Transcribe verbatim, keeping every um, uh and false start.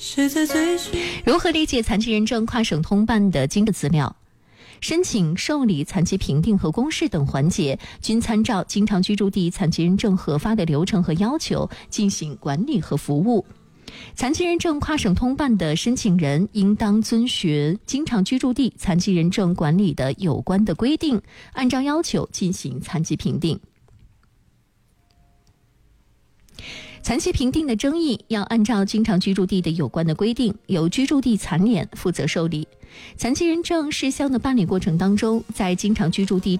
如何理解残疾人证跨省通办的经的资料？申请、受理残疾评定和公示等环节均参照经常居住地残疾人证核发的流程和要求进行管理和服务。残疾人证跨省通办的申请人应当遵循经常居住地残疾人证管理的有关的规定，按照要求进行残疾评定。残疾评定的争议要按照经常居住地的有关的规定，由居住地残联负责受理。残疾人证事项的办理过程当中，在经常居住地